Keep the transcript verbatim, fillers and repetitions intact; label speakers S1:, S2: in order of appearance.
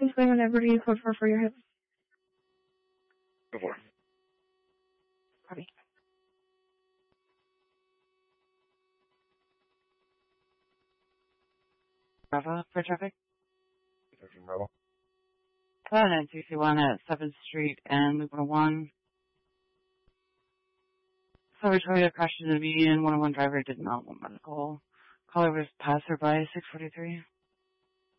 S1: Insurance claim whenever you code for for your hip.
S2: Go for it.
S1: Copy.
S3: Bravo for traffic.
S2: thirteen Bravo.
S3: Uh, nine sixty one at seventh Street and Loop one oh one. Sorry, Toyota crashed into the median. one oh one driver did not want medical. Caller was passerby six forty-three.